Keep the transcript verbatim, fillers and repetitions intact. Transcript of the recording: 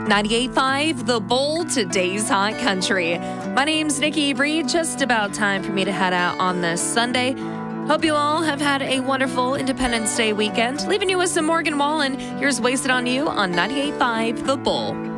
ninety-eight point five The Bull, today's hot country. My name's Nikki Reed. Just about time for me to head out on this Sunday. Hope you all have had a wonderful Independence Day weekend. Leaving you with some Morgan Wallen. Here's Wasted on You on ninety-eight point five The Bull.